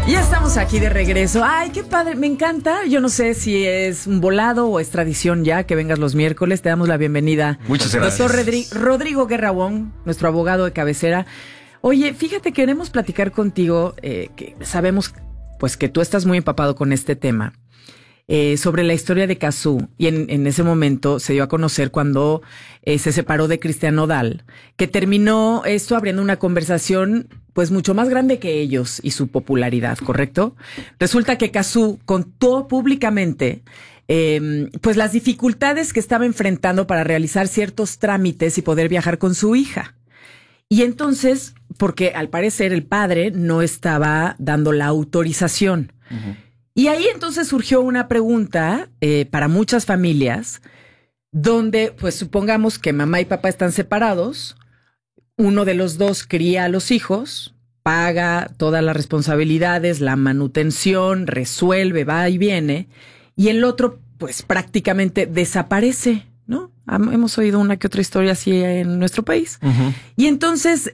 Ya estamos aquí de regreso. Ay, qué padre, me encanta. Yo no sé si es un volado o es tradición ya que vengas los miércoles. Te damos la bienvenida. Muchas gracias. Doctor Rodrigo Guerra Wong, nuestro abogado de cabecera. Oye, fíjate, queremos platicar contigo, que sabemos pues que tú estás muy empapado con este tema, sobre la historia de Cazzu. Y en ese momento se dio a conocer cuando se separó de Cristian Nodal, que terminó esto abriendo una conversación pues mucho más grande que ellos y su popularidad, ¿correcto? Resulta que Cazzu contó públicamente pues las dificultades que estaba enfrentando para realizar ciertos trámites y poder viajar con su hija. Y entonces, porque al parecer el padre no estaba dando la autorización. Uh-huh. Y ahí entonces surgió una pregunta para muchas familias, donde pues supongamos que mamá y papá están separados, uno de los dos cría a los hijos, paga todas las responsabilidades, la manutención, resuelve, va y viene, y el otro pues prácticamente desaparece, ¿no? Hemos oído una que otra historia así en nuestro país. Uh-huh. Y entonces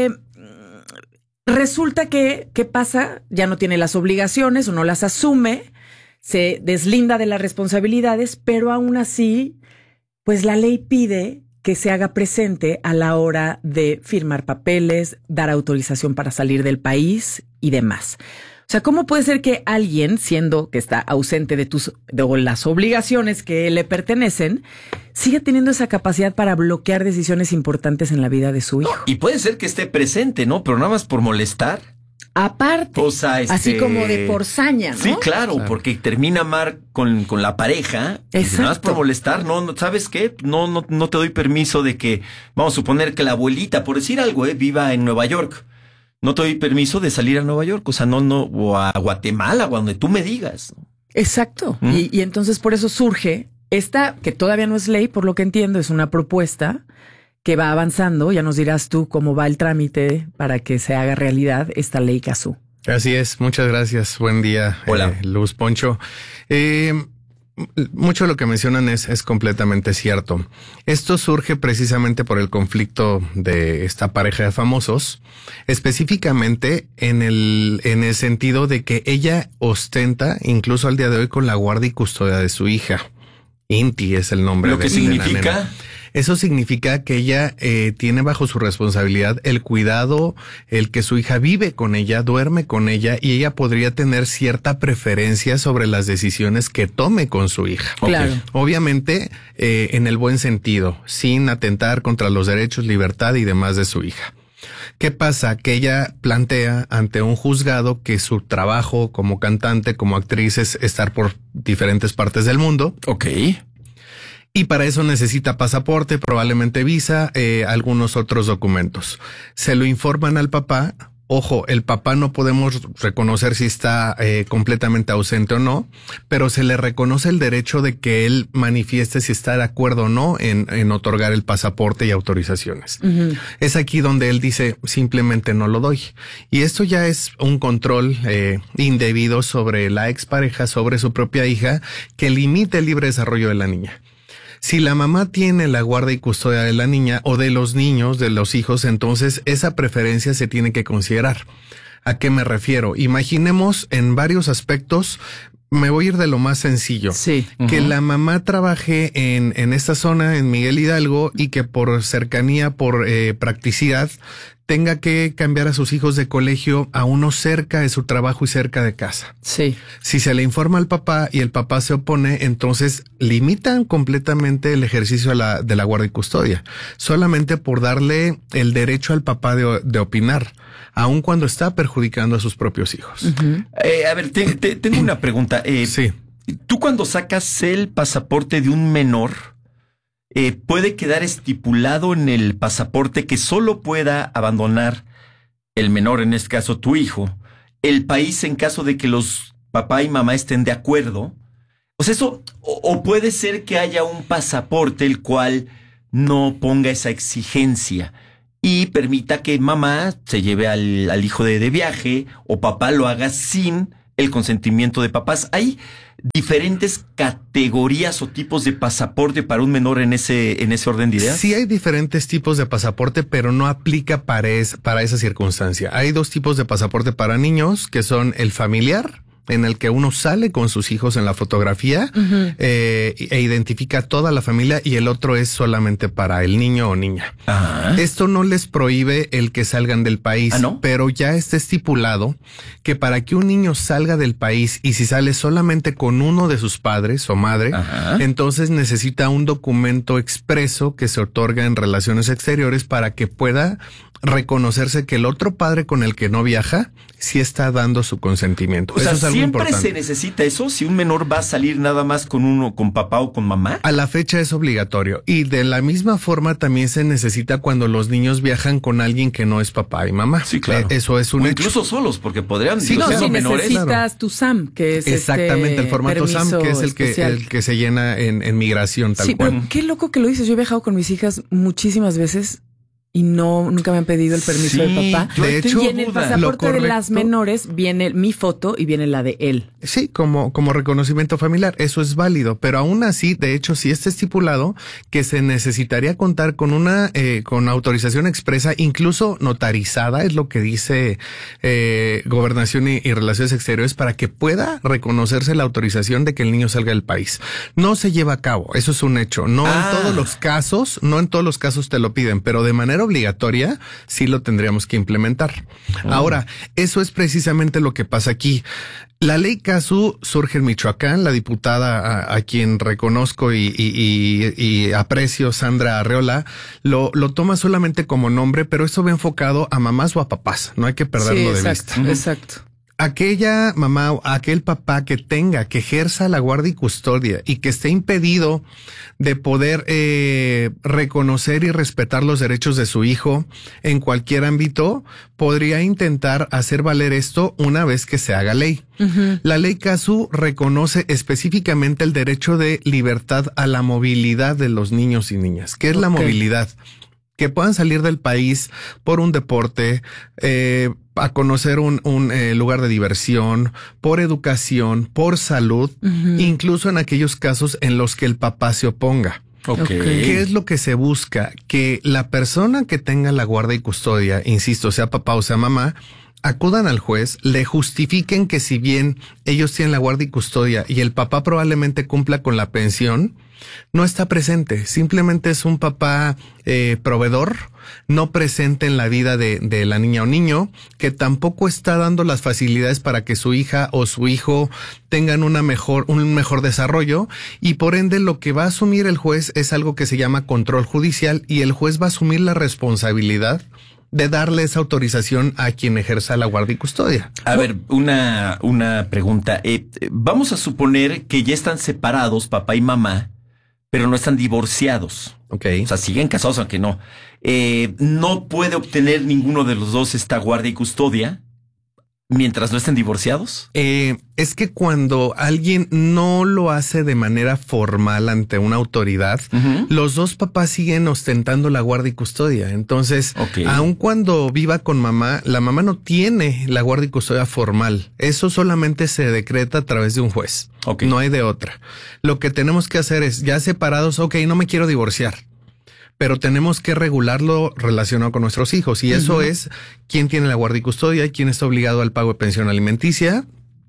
resulta que, ¿qué pasa? Ya no tiene las obligaciones o no las asume, se deslinda de las responsabilidades, pero aún así, pues la ley pide que se haga presente a la hora de firmar papeles, dar autorización para salir del país y demás. O sea, ¿cómo puede ser que alguien, siendo que está ausente de las obligaciones que le pertenecen, siga teniendo esa capacidad para bloquear decisiones importantes en la vida de su hijo? No, y puede ser que esté presente, ¿no? Pero nada más por molestar. Aparte, o sea, así como de por saña, ¿no? Sí, claro, porque termina mal con la pareja. Y nada más por molestar, no, ¿sabes qué? No te doy permiso de que, vamos a suponer que la abuelita, por decir algo, viva en Nueva York. No te doy permiso de salir a Nueva York, o sea, o a Guatemala, o a donde tú me digas. Exacto. Y entonces por eso surge esta, que todavía no es ley, por lo que entiendo, es una propuesta que va avanzando. Ya nos dirás tú cómo va el trámite para que se haga realidad esta ley Cazzu. Así es, muchas gracias. Buen día. Hola. Luz, Poncho. Mucho de lo que mencionan es completamente cierto. Esto surge precisamente por el conflicto de esta pareja de famosos, específicamente en el sentido de que ella ostenta, incluso al día de hoy, con la guardia y custodia de su hija. Inti es el nombre. ¿Lo que significa? Eso significa que ella tiene bajo su responsabilidad el cuidado, el que su hija vive con ella, duerme con ella, y ella podría tener cierta preferencia sobre las decisiones que tome con su hija. Claro. Okay. Obviamente, en el buen sentido, sin atentar contra los derechos, libertad y demás de su hija. ¿Qué pasa? Que ella plantea ante un juzgado que su trabajo como cantante, como actriz, es estar por diferentes partes del mundo. Ok. Y para eso necesita pasaporte, probablemente visa, algunos otros documentos. Se lo informan al papá. Ojo, el papá no podemos reconocer si está completamente ausente o no, pero se le reconoce el derecho de que él manifieste si está de acuerdo o no en otorgar el pasaporte y autorizaciones. Uh-huh. Es aquí donde él dice, simplemente no lo doy. Y esto ya es un control indebido sobre la expareja, sobre su propia hija, que limita el libre desarrollo de la niña. Si la mamá tiene la guardia y custodia de la niña o de los niños, de los hijos, entonces esa preferencia se tiene que considerar. ¿A qué me refiero? Imaginemos en varios aspectos. Me voy a ir de lo más sencillo. Sí. Que la mamá trabaje en esta zona, en Miguel Hidalgo, y que por cercanía, por practicidad, tenga que cambiar a sus hijos de colegio a uno cerca de su trabajo y cerca de casa. Sí. Si se le informa al papá y el papá se opone, entonces limitan completamente el ejercicio de la guardia y custodia, solamente por darle el derecho al papá de opinar, aun cuando está perjudicando a sus propios hijos. Uh-huh. A ver, tengo una pregunta. Sí. Tú cuando sacas el pasaporte de un menor, ¿puede quedar estipulado en el pasaporte que solo pueda abandonar el menor, en este caso tu hijo, el país en caso de que los papá y mamá estén de acuerdo? O sea, eso, o puede ser que haya un pasaporte el cual no ponga esa exigencia y permita que mamá se lleve al hijo de viaje, o papá lo haga sin el consentimiento de papás. Ahí, diferentes categorías o tipos de pasaporte para un menor en ese orden de ideas? Sí hay diferentes tipos de pasaporte, pero no aplica para esa circunstancia. Hay 2 tipos de pasaporte para niños, que son el familiar, en el que uno sale con sus hijos en la fotografía e identifica a toda la familia, y el otro es solamente para el niño o niña. Esto no les prohíbe el que salgan del país, ¿no? Pero ya está estipulado que para que un niño salga del país, y si sale solamente con uno de sus padres o madre, entonces necesita un documento expreso que se otorga en Relaciones Exteriores para que pueda reconocerse que el otro padre con el que no viaja sí está dando su consentimiento. O sea, eso es algo ¿siempre importante. se necesita eso? Si un menor va a salir nada más con papá o con mamá. A la fecha es obligatorio, y de la misma forma también se necesita cuando los niños viajan con alguien que no es papá y mamá. Sí, claro. Eso es un o hecho. incluso solos, porque podrían si menores. necesitas tu SAM, que es exactamente el formato SAM, que es el que se llena en migración tal cual. Pero qué loco que lo dices. Yo he viajado con mis hijas muchísimas veces y nunca me han pedido el permiso del papá. De hecho, y en el pasaporte de las menores viene mi foto y viene la de él. Sí, como reconocimiento familiar, eso es válido, pero aún así, de hecho, sí está estipulado que se necesitaría contar con con autorización expresa, incluso notarizada, es lo que dice Gobernación y Relaciones Exteriores, para que pueda reconocerse la autorización de que el niño salga del país. No se lleva a cabo, eso es un hecho. No en todos los casos te lo piden, pero de manera obligatoria sí lo tendríamos que implementar. Ahora, eso es precisamente lo que pasa aquí. La ley CASU surge en Michoacán. La diputada a quien reconozco y aprecio, Sandra Arreola, lo toma solamente como nombre, pero esto va enfocado a mamás o a papás. No hay que perderlo de vista. Exacto. Aquella mamá o aquel papá que ejerza la guardia y custodia y que esté impedido de poder reconocer y respetar los derechos de su hijo en cualquier ámbito, podría intentar hacer valer esto una vez que se haga ley. La ley CASU reconoce específicamente el derecho de libertad a la movilidad de los niños y niñas. ¿Qué es la movilidad? Que puedan salir del país por un deporte, a conocer un lugar de diversión, por educación, por salud, incluso en aquellos casos en los que el papá se oponga. ¿Qué es lo que se busca? Que la persona que tenga la guardia y custodia, insisto, sea papá o sea mamá, acudan al juez, le justifiquen que si bien ellos tienen la guardia y custodia y el papá probablemente cumpla con la pensión, no está presente, simplemente es un papá proveedor, no presente en la vida de la niña o niño, que tampoco está dando las facilidades para que su hija o su hijo tengan un mejor desarrollo, y por ende lo que va a asumir el juez es algo que se llama control judicial, y el juez va a asumir la responsabilidad de darle esa autorización a quien ejerza la guardia y custodia. A ver, una pregunta. Vamos a suponer que ya están separados papá y mamá, pero no están divorciados. Okay. O sea, siguen casados, aunque no. ¿No puede obtener ninguno de los dos esta guardia y custodia mientras no estén divorciados? Es que cuando alguien no lo hace de manera formal ante una autoridad, los dos papás siguen ostentando la guardia y custodia. Entonces, aun cuando viva con mamá, la mamá no tiene la guardia y custodia formal. Eso solamente se decreta a través de un juez. No hay de otra. Lo que tenemos que hacer es, ya separados, no me quiero divorciar, pero tenemos que regularlo relacionado con nuestros hijos. Y eso es quién tiene la guardia y custodia, quién está obligado al pago de pensión alimenticia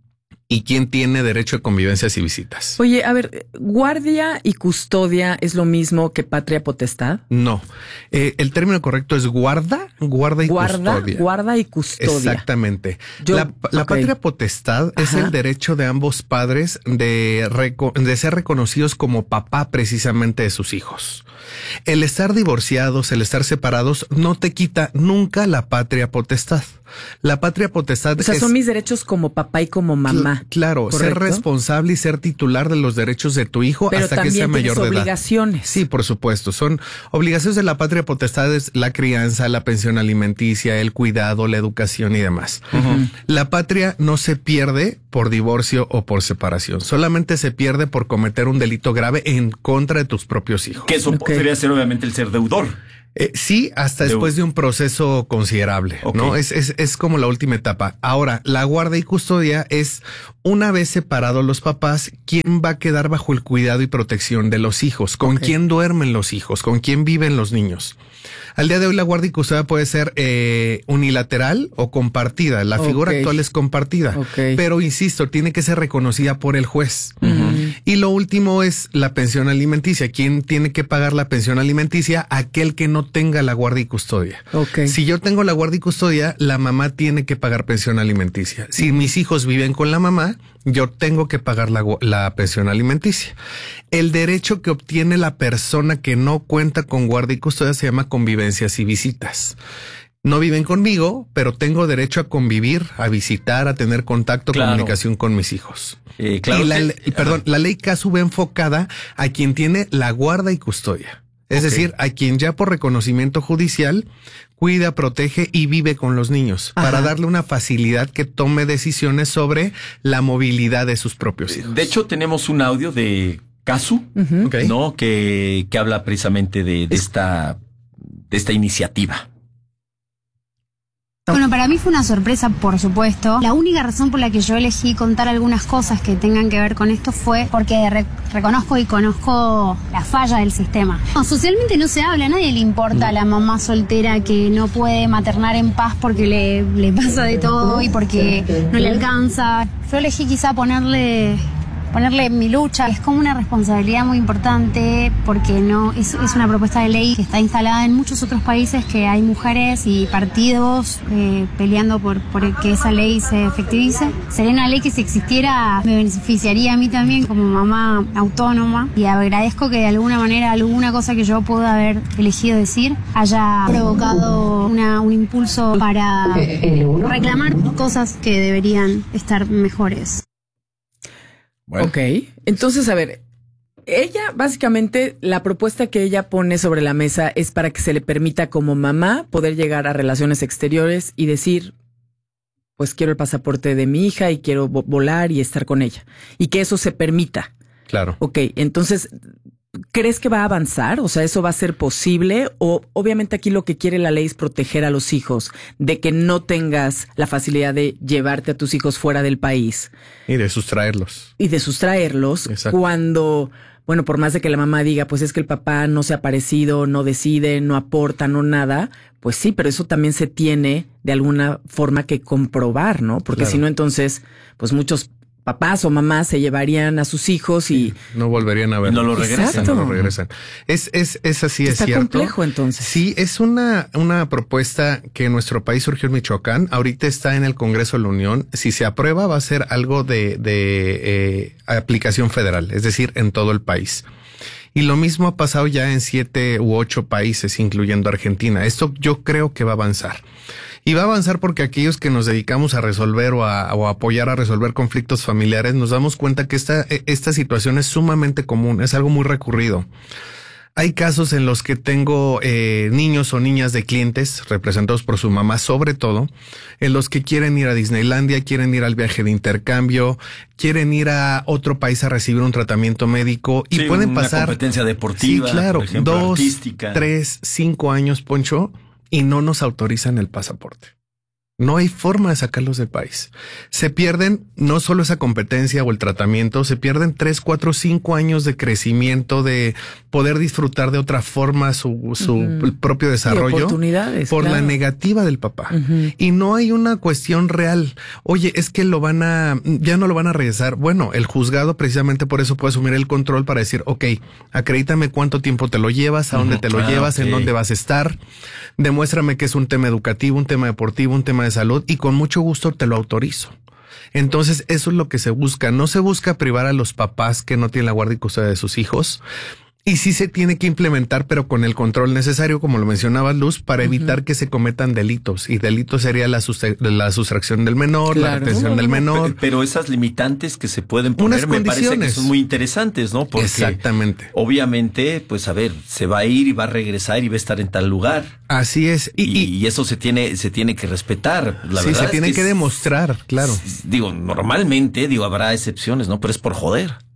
y quién tiene derecho de convivencias y visitas. Oye, a ver, ¿guardia y custodia es lo mismo que patria potestad? No. El término correcto es guarda y custodia. Guarda y custodia. Exactamente. La patria potestad es el derecho de ambos padres de ser reconocidos como papá precisamente de sus hijos. El estar divorciados, el estar separados, no te quita nunca la patria potestad. La patria potestad son mis derechos como papá y como mamá. Claro, ¿correcto? Ser responsable y ser titular de los derechos de tu hijo, pero hasta que sea mayor de edad. Obligaciones. Sí, por supuesto. Son obligaciones de la patria potestad, es la crianza, la pensión alimenticia, el cuidado, la educación y demás. La patria no se pierde por divorcio o por separación. Solamente se pierde por cometer un delito grave en contra de tus propios hijos. Que eso podría ser obviamente el ser deudor. Sí, hasta después de un proceso considerable, Okay. ¿no? Es como la última etapa. Ahora, la guarda y custodia es, una vez separados los papás, ¿quién va a quedar bajo el cuidado y protección de los hijos? ¿Con quién duermen los hijos? ¿Con quién viven los niños? Al día de hoy la guarda y custodia puede ser unilateral o compartida. La figura actual es compartida, pero insisto, tiene que ser reconocida por el juez. Y lo último es la pensión alimenticia. ¿Quién tiene que pagar la pensión alimenticia? Aquel que no tenga la guarda y custodia. Si yo tengo la guarda y custodia, la mamá tiene que pagar pensión alimenticia. Si mis hijos viven con la mamá, yo tengo que pagar la pensión alimenticia. El derecho que obtiene la persona que no cuenta con guarda y custodia se llama convivencias y visitas. No viven conmigo, pero tengo derecho a convivir, a visitar, a tener contacto, comunicación con mis hijos. Claro. Y la ley CASU va enfocada a quien tiene la guarda y custodia. Es decir, a quien ya por reconocimiento judicial cuida, protege y vive con los niños, para darle una facilidad que tome decisiones sobre la movilidad de sus propios hijos. De hecho, tenemos un audio de CASU, ¿no? Que habla precisamente de esta iniciativa. Bueno, para mí fue una sorpresa, por supuesto. La única razón por la que yo elegí contar algunas cosas que tengan que ver con esto fue porque reconozco y conozco la falla del sistema. No, socialmente no se habla, a nadie le importa a la mamá soltera que no puede maternar en paz porque le pasa de todo y porque no le alcanza. Yo elegí quizá ponerle mi lucha. Es como una responsabilidad muy importante porque no es una propuesta de ley que está instalada en muchos otros países, que hay mujeres y partidos peleando por que esa ley se efectivice. Sería una ley que, si existiera, me beneficiaría a mí también como mamá autónoma, y agradezco que de alguna manera alguna cosa que yo pueda haber elegido decir haya provocado un impulso para reclamar cosas que deberían estar mejores. Bueno. Ok, entonces, a ver, ella básicamente, la propuesta que ella pone sobre la mesa es para que se le permita como mamá poder llegar a relaciones exteriores y decir, pues quiero el pasaporte de mi hija y quiero volar y estar con ella, y que eso se permita. Claro. Ok, entonces, ¿crees que va a avanzar? O sea, ¿eso va a ser posible? O obviamente aquí lo que quiere la ley es proteger a los hijos de que no tengas la facilidad de llevarte a tus hijos fuera del país. Y de sustraerlos. Exacto. Cuando, bueno, por más de que la mamá diga, pues es que el papá no se ha aparecido, no decide, no aporta, no nada, pues sí, pero eso también se tiene de alguna forma que comprobar, ¿no? Porque si no, entonces, pues muchos papás o mamás se llevarían a sus hijos y no volverían a ver. No lo regresan. No lo regresan. Es así, es está cierto. complejo, entonces. Sí, es una propuesta que en nuestro país surgió en Michoacán. Ahorita está en el Congreso de la Unión. Si se aprueba, va a ser algo de aplicación federal, es decir, en todo el país. Y lo mismo ha pasado ya en 7 u 8 países, incluyendo Argentina. Esto yo creo que va a avanzar. Y va a avanzar porque aquellos que nos dedicamos a resolver o a apoyar a resolver conflictos familiares, nos damos cuenta que esta situación es sumamente común, es algo muy recurrido. Hay casos en los que tengo niños o niñas de clientes, representados por su mamá sobre todo, en los que quieren ir a Disneylandia, quieren ir al viaje de intercambio, quieren ir a otro país a recibir un tratamiento médico y pueden pasar... una competencia deportiva, sí, claro, por ejemplo, 2, artística. 3, 5 años, Poncho, y no nos autorizan el pasaporte. No hay forma de sacarlos del país. Se pierden no solo esa competencia o el tratamiento, se pierden 3, 4, 5 años de crecimiento, de poder disfrutar de otra forma su propio desarrollo. Oportunidades, por la negativa del papá. Y no hay una cuestión real. Oye, es que ya no lo van a regresar. Bueno, el juzgado precisamente por eso puede asumir el control para decir, ok, acredítame cuánto tiempo te lo llevas, a dónde te lo llevas, en dónde vas a estar. Demuéstrame que es un tema educativo, un tema deportivo, un tema de salud, y con mucho gusto te lo autorizo. Entonces, eso es lo que se busca. No se busca privar a los papás que no tienen la guardia y custodia de sus hijos. Y sí se tiene que implementar, pero con el control necesario, como lo mencionaba Luz, para evitar que se cometan delitos. Y delito sería la sustracción del menor, la retención del menor. Pero esas limitantes que se pueden poner me parece que son muy interesantes, ¿no? Porque exactamente. Obviamente, pues a ver, se va a ir y va a regresar y va a estar en tal lugar. Así es. Y eso se tiene que respetar. La verdad se tiene que demostrar, claro. Normalmente, habrá excepciones, ¿no? Pero es por joder.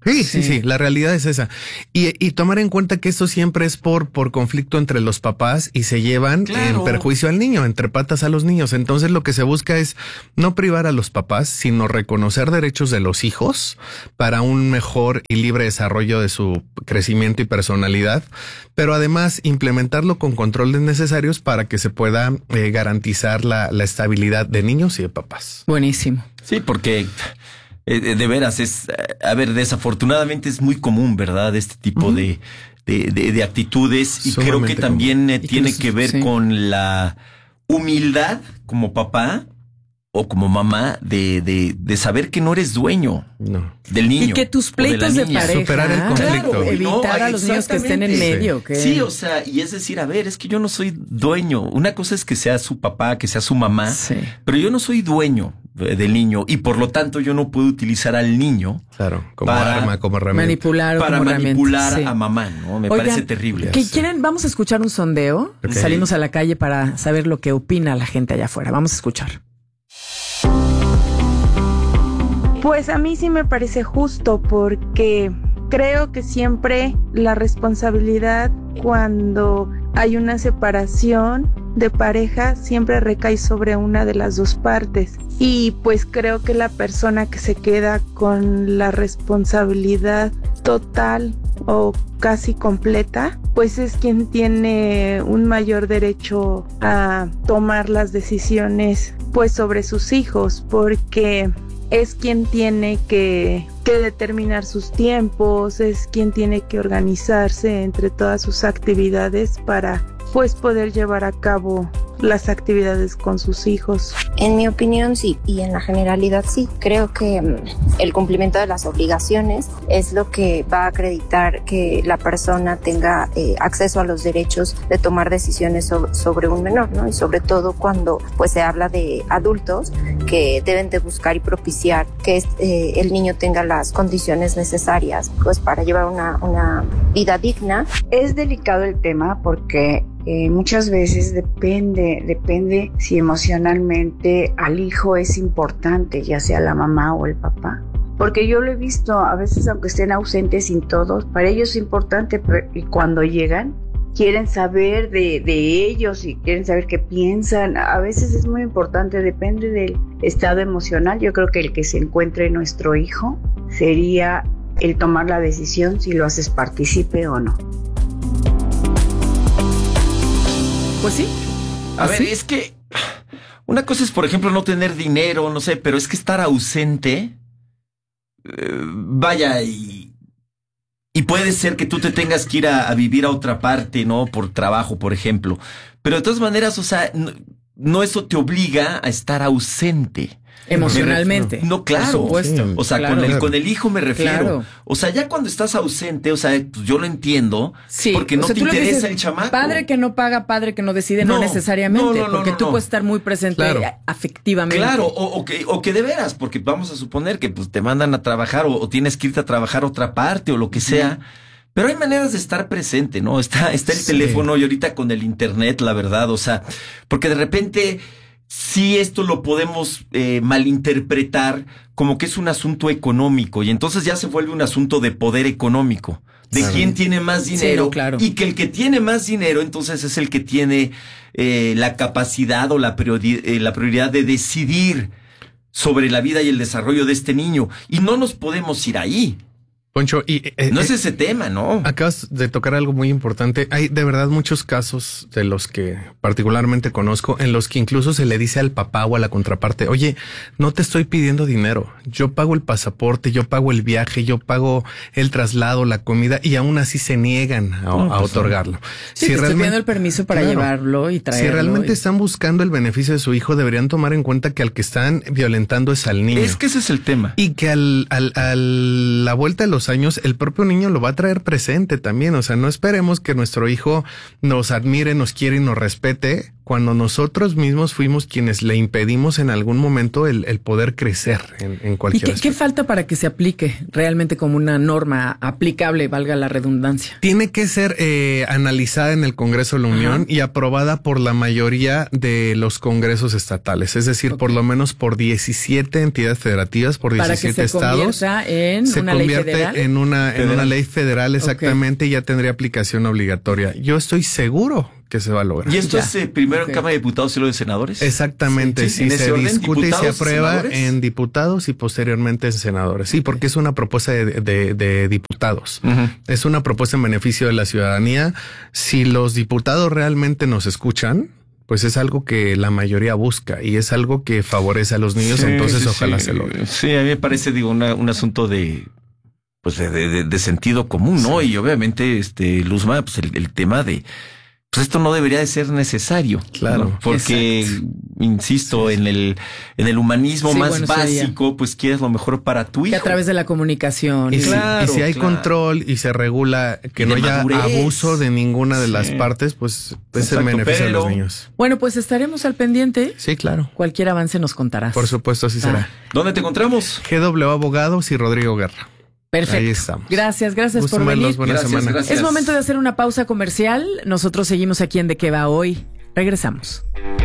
Sí, la realidad es esa. Y tomar en cuenta que esto siempre es por conflicto entre los papás y se llevan en perjuicio al niño, entre patas a los niños. Entonces lo que se busca es no privar a los papás, sino reconocer derechos de los hijos para un mejor y libre desarrollo de su crecimiento y personalidad, pero además implementarlo con controles necesarios para que se pueda garantizar la estabilidad de niños y de papás. Buenísimo. Sí, porque de veras desafortunadamente es muy común, ¿verdad? Este tipo de actitudes, y creo que también tiene que ver con la humildad como papá o como mamá de saber que no eres dueño del niño. Y que tus pleitos de pareja, superar el conflicto. Claro, evitar a los niños que estén en medio. Sí, o sea, y es decir, es que yo no soy dueño. Una cosa es que sea su papá, que sea su mamá, pero yo no soy dueño del niño, y por lo tanto yo no puedo utilizar al niño como arma, como herramienta. Manipular a mamá, ¿no? Me parece terrible. Vamos a escuchar un sondeo. Salimos a la calle para saber lo que opina la gente allá afuera. Vamos a escuchar. Pues a mí sí me parece justo, porque creo que siempre la responsabilidad cuando hay una separación de pareja siempre recae sobre una de las dos partes, y pues creo que la persona que se queda con la responsabilidad total o casi completa, pues es quien tiene un mayor derecho a tomar las decisiones pues sobre sus hijos, porque es quien tiene que determinar sus tiempos, es quien tiene que organizarse entre todas sus actividades para pues poder llevar a cabo las actividades con sus hijos. En mi opinión sí, y en la generalidad sí. Creo que el cumplimiento de las obligaciones es lo que va a acreditar que la persona tenga acceso a los derechos de tomar decisiones sobre un menor, ¿no? Y sobre todo cuando pues se habla de adultos que deben de buscar y propiciar que el niño tenga las condiciones necesarias pues para llevar una vida digna. Es delicado el tema porque muchas veces depende si emocionalmente al hijo es importante, ya sea la mamá o el papá. Porque yo lo he visto, a veces aunque estén ausentes sin todos, para ellos es importante, y cuando llegan quieren saber de ellos y quieren saber qué piensan. A veces es muy importante, depende del estado emocional. Yo creo que el que se encuentre nuestro hijo sería el tomar la decisión si lo haces partícipe o no. Pues sí. A ver, es que una cosa es, por ejemplo, no tener dinero, no sé, pero es que estar ausente, y puede ser que tú te tengas que ir a vivir a otra parte, ¿no? Por trabajo, por ejemplo. Pero de todas maneras, o sea, no eso te obliga a estar ausente. Emocionalmente. No, claro. Por supuesto. O sea, claro. con el hijo me refiero. Claro. O sea, ya cuando estás ausente, o sea, pues yo lo entiendo. Sí. Porque no te interesa el chamaco. Padre que no paga, padre que no decide, no necesariamente. Porque tú puedes estar muy presente afectivamente. Claro, o que de veras, porque vamos a suponer que pues te mandan a trabajar o tienes que irte a trabajar a otra parte o lo que sea. Pero hay maneras de estar presente, ¿no? Está el teléfono y ahorita con el internet, la verdad. O sea, porque de repente sí esto lo podemos malinterpretar como que es un asunto económico, y entonces ya se vuelve un asunto de poder económico, de quién tiene más dinero, y que el que tiene más dinero entonces es el que tiene la capacidad o la prioridad de decidir sobre la vida y el desarrollo de este niño, y no nos podemos ir ahí. Poncho, no es ese tema, ¿no? Acabas de tocar algo muy importante. Hay de verdad muchos casos de los que particularmente conozco en los que incluso se le dice al papá o a la contraparte: oye, no te estoy pidiendo dinero. Yo pago el pasaporte, yo pago el viaje, yo pago el traslado, la comida, y aún así se niegan a otorgarlo. Sí, si estoy pidiendo el permiso para llevarlo y traerlo. Si realmente están buscando el beneficio de su hijo, deberían tomar en cuenta que al que están violentando es al niño. Es que ese es el tema. Y que a la vuelta de los años, el propio niño lo va a traer presente también. O sea, no esperemos que nuestro hijo nos admire, nos quiera y nos respete cuando nosotros mismos fuimos quienes le impedimos en algún momento el poder crecer en cualquier aspecto. ¿Qué falta para que se aplique realmente como una norma aplicable, valga la redundancia? Tiene que ser analizada en el Congreso de la Unión y aprobada por la mayoría de los congresos estatales, es decir, por lo menos por 17 entidades federativas, por 17 estados. Se convierte en una ley federal, exactamente, y ya tendría aplicación obligatoria. Yo estoy seguro que se va a lograr. ¿Y esto es primero en Cámara de Diputados y luego de Senadores? Exactamente, sí, se discute y se aprueba en diputados y posteriormente en senadores. Sí, porque es una propuesta de diputados. Es una propuesta en beneficio de la ciudadanía. Si los diputados realmente nos escuchan, pues es algo que la mayoría busca y es algo que favorece a los niños, entonces ojalá se logre. Sí, a mí me parece, un asunto de sentido común, ¿no? Y obviamente, Luzma, pues el tema de... Pues esto no debería de ser necesario. Claro. ¿No? Porque, insisto, en el humanismo más básico, pues quieres lo mejor para tu hijo. Que a través de la comunicación. Y si hay control y se regula que no haya abuso de ninguna de las partes, pues es el beneficio de los niños. Bueno, pues estaremos al pendiente. Sí, claro. Cualquier avance nos contarás. Por supuesto, así será. ¿Dónde te encontramos? GW Abogados y Rodrigo Guerra. Perfecto. Ahí estamos. Gracias por venir. Gracias. Es momento de hacer una pausa comercial. Nosotros seguimos aquí en De Qué Va Hoy. Regresamos.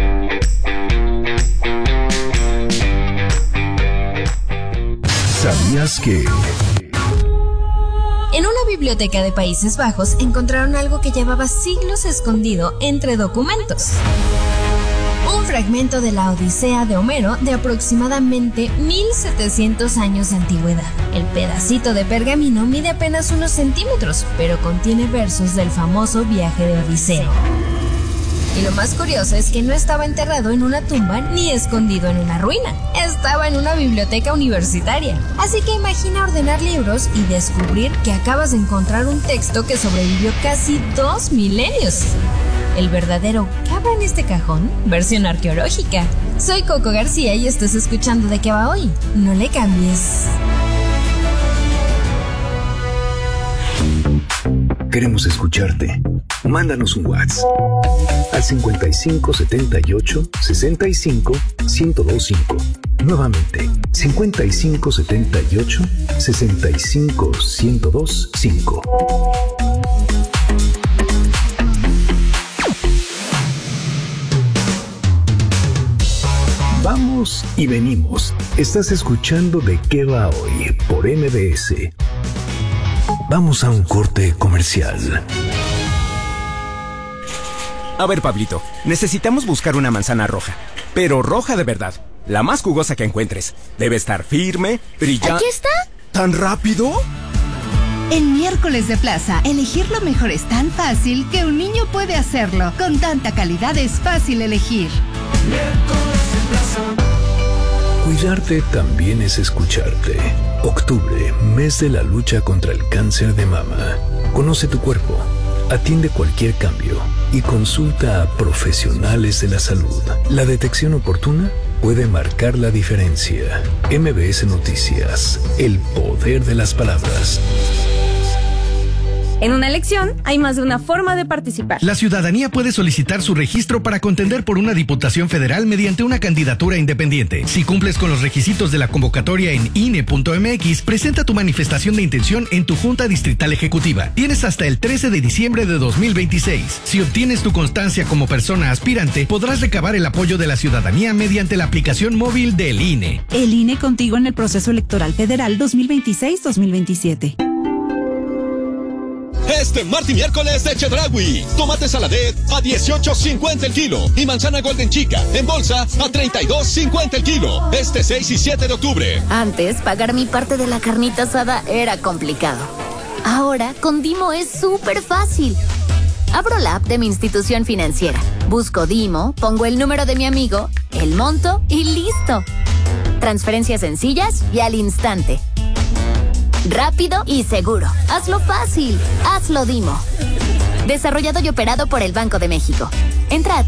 ¿Sabías que? En una biblioteca de Países Bajos encontraron algo que llevaba siglos escondido entre documentos. Un fragmento de la Odisea de Homero de aproximadamente 1700 años de antigüedad. El pedacito de pergamino mide apenas unos centímetros, pero contiene versos del famoso viaje de Odiseo. Y lo más curioso es que no estaba enterrado en una tumba ni escondido en una ruina. Estaba en una biblioteca universitaria. Así que imagina ordenar libros y descubrir que acabas de encontrar un texto que sobrevivió casi 2 milenios. El verdadero ¿cabe en este cajón? Versión arqueológica. Soy Coco García y estás escuchando De Qué Va Hoy. No le cambies. Queremos escucharte. Mándanos un WhatsApp al 55 78 65 1025. Nuevamente, 55 78 65 1025. Vamos y venimos. Estás escuchando De Qué Va Hoy por MBS. Vamos a un corte comercial. A ver, Pablito, necesitamos buscar una manzana roja, pero roja de verdad, la más jugosa que encuentres. Debe estar firme, brillante. ¿Aquí está? ¿Tan rápido? En Miércoles de Plaza, elegir lo mejor es tan fácil que un niño puede hacerlo. Con tanta calidad es fácil elegir. Miércoles de Plaza. Cuidarte también es escucharte. Octubre, mes de la lucha contra el cáncer de mama. Conoce tu cuerpo, atiende cualquier cambio y consulta a profesionales de la salud. La detección oportuna puede marcar la diferencia. MBS Noticias, el poder de las palabras. En una elección hay más de una forma de participar. La ciudadanía puede solicitar su registro para contender por una diputación federal mediante una candidatura independiente. Si cumples con los requisitos de la convocatoria en INE.mx, presenta tu manifestación de intención en tu Junta Distrital Ejecutiva. Tienes hasta el 13 de diciembre de 2026. Si obtienes tu constancia como persona aspirante, podrás recabar el apoyo de la ciudadanía mediante la aplicación móvil del INE. El INE contigo en el proceso electoral federal 2026-2027. Este martes y miércoles de Chedraui. Tomate saladet a $18.50 el kilo y manzana golden chica en bolsa a $32.50 el kilo. Este 6 y 7 de octubre. Antes, pagar mi parte de la carnita asada era complicado. Ahora, con Dimo es súper fácil. Abro la app de mi institución financiera. Busco Dimo, pongo el número de mi amigo, el monto y listo. Transferencias sencillas y al instante. Rápido y seguro. Hazlo fácil. Hazlo Dimo. Desarrollado y operado por el Banco de México. Entra a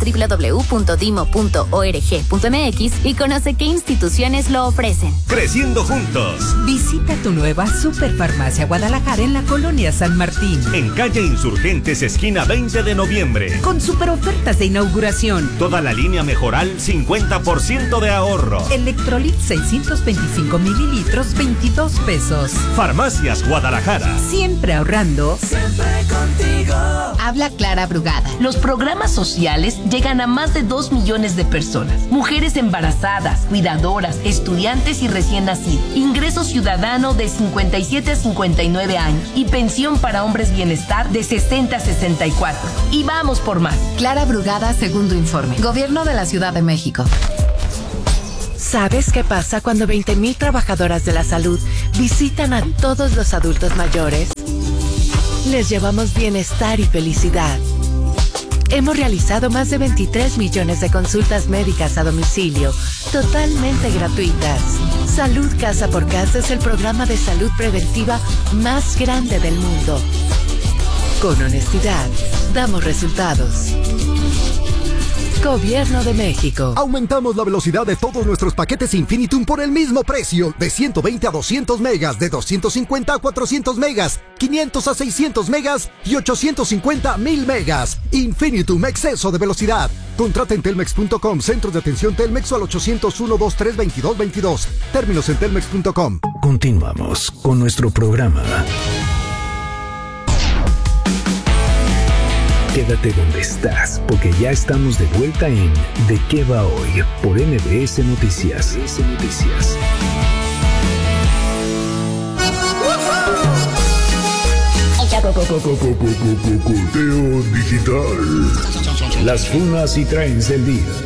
www.dimo.org.mx y conoce qué instituciones lo ofrecen. Creciendo juntos. Visita tu nueva Superfarmacia Guadalajara en la colonia San Martín. En calle Insurgentes, esquina 20 de noviembre. Con super ofertas de inauguración. Toda la línea Mejoral, 50% de ahorro. Electrolit 625 mililitros, 22 pesos. Farmacias Guadalajara. Siempre ahorrando. Siempre contigo. Habla Clara Brugada. Los programas sociales llegan a más de 2 millones de personas. Mujeres embarazadas, cuidadoras, estudiantes y recién nacidos. Ingreso ciudadano de 57 a 59 años. Y pensión para hombres bienestar de 60 a 64. Y vamos por más. Clara Brugada, segundo informe. Gobierno de la Ciudad de México. ¿Sabes qué pasa cuando 20,000 trabajadoras de la salud visitan a todos los adultos mayores? Les llevamos bienestar y felicidad. Hemos realizado más de 23 millones de consultas médicas a domicilio, totalmente gratuitas. Salud Casa por Casa es el programa de salud preventiva más grande del mundo. Con honestidad, damos resultados. Gobierno de México. Aumentamos la velocidad de todos nuestros paquetes Infinitum por el mismo precio. De 120 a 200 megas, de 250 a 400 megas, 500 a 600 megas y 850 a 1000 megas. Infinitum, exceso de velocidad. Contrata en telmex.com, centros de atención Telmex o al 801-232-2222. Términos en telmex.com. Continuamos con nuestro programa. Quédate donde estás, porque ya estamos de vuelta en ¿De qué va hoy? Por MBS Noticias. Conteo digital. Las funas y trends del día.